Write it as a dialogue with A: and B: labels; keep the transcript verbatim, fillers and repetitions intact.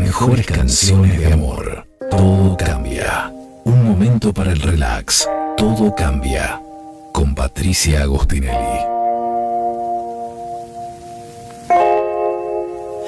A: mejores canciones de amor. Todo cambia. Un momento para el relax. Todo cambia. Con Patricia Agostinelli.